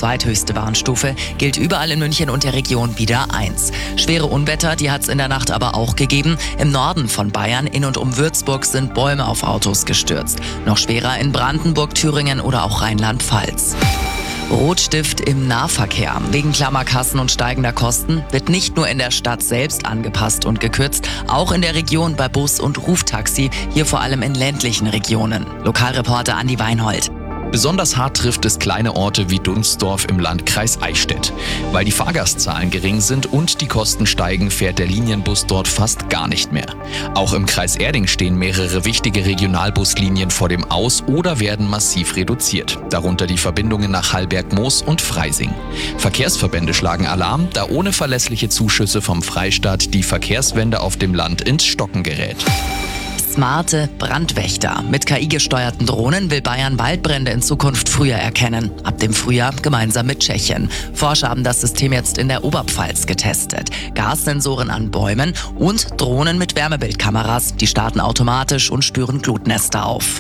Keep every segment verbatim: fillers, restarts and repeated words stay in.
zweithöchste Warnstufe, gilt überall in München und der Region wieder eins. Schwere Unwetter, die hat es in der Nacht aber auch gegeben. Im Norden von Bayern, in und um Würzburg, sind Bäume auf Autos gestürzt. Noch schwerer in Brandenburg, Thüringen oder auch Rheinland-Pfalz. Rotstift im Nahverkehr. Wegen Klammerkassen und steigender Kosten wird nicht nur in der Stadt selbst angepasst und gekürzt, auch in der Region bei Bus- und Ruftaxi, hier vor allem in ländlichen Regionen. Lokalreporter Andi Weinhold. Besonders hart trifft es kleine Orte wie Dunsdorf im Landkreis Eichstätt. Weil die Fahrgastzahlen gering sind und die Kosten steigen, fährt der Linienbus dort fast gar nicht mehr. Auch im Kreis Erding stehen mehrere wichtige Regionalbuslinien vor dem Aus oder werden massiv reduziert. Darunter die Verbindungen nach Hallberg-Moos und Freising. Verkehrsverbände schlagen Alarm, da ohne verlässliche Zuschüsse vom Freistaat die Verkehrswende auf dem Land ins Stocken gerät. Smarte Brandwächter. Mit K I-gesteuerten Drohnen will Bayern Waldbrände in Zukunft früher erkennen. Ab dem Frühjahr gemeinsam mit Tschechien. Forscher haben das System jetzt in der Oberpfalz getestet. Gassensoren an Bäumen und Drohnen mit Wärmebildkameras. Die starten automatisch und spüren Glutnester auf.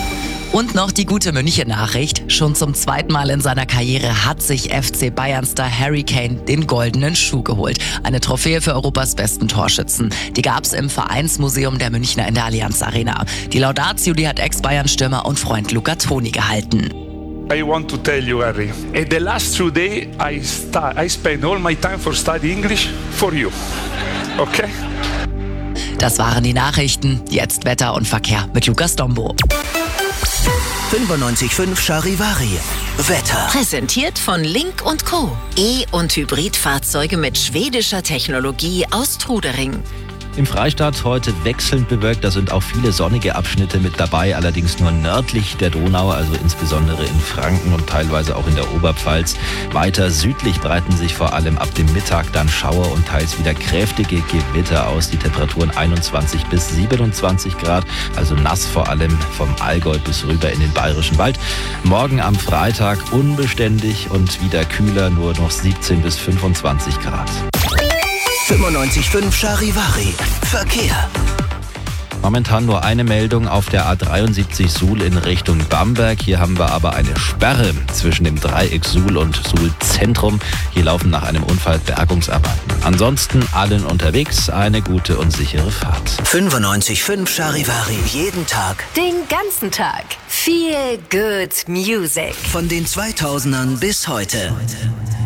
Und noch die gute München-Nachricht. Schon zum zweiten Mal in seiner Karriere hat sich F C Bayern-Star Harry Kane den goldenen Schuh geholt. Eine Trophäe für Europas besten Torschützen. Die gab's im Vereinsmuseum der Münchner in der Allianz Arena. Die Laudatio, die hat Ex-Bayern-Stürmer und Freund Luca Toni gehalten. I want to tell you, Harry, in the last two days I, sta- I spend all my time for study English for you. Okay? Das waren die Nachrichten. Jetzt Wetter und Verkehr mit Lukas Dombo. fünfundneunzig Komma fünf Charivari. Wetter. Präsentiert von Link und Co. E- und Hybridfahrzeuge mit schwedischer Technologie aus Trudering. Im Freistaat heute wechselnd bewölkt, da sind auch viele sonnige Abschnitte mit dabei, allerdings nur nördlich der Donau, also insbesondere in Franken und teilweise auch in der Oberpfalz. Weiter südlich breiten sich vor allem ab dem Mittag dann Schauer und teils wieder kräftige Gewitter aus. Die Temperaturen einundzwanzig bis siebenundzwanzig Grad, also nass vor allem vom Allgäu bis rüber in den Bayerischen Wald. Morgen am Freitag unbeständig und wieder kühler, nur noch siebzehn bis fünfundzwanzig Grad. fünfundneunzig Komma fünf Charivari. Verkehr. Momentan nur eine Meldung auf der A dreiundsiebzig Suhl in Richtung Bamberg. Hier haben wir aber eine Sperre zwischen dem Dreieck Suhl und Suhl Zentrum. Hier laufen nach einem Unfall Bergungsarbeiten. Ansonsten allen unterwegs eine gute und sichere Fahrt. fünfundneunzig Komma fünf Charivari. Jeden Tag. Den ganzen Tag. Feel good music. Von den zweitausendern bis heute.